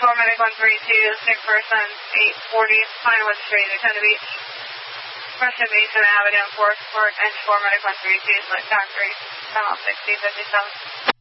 4 Medic 132, sick person, 840, Pinewood Street, Daytona Beach. Preston Mason Avenue, 4th Court, Edge 4 Medic 132, select factory, channel 6057.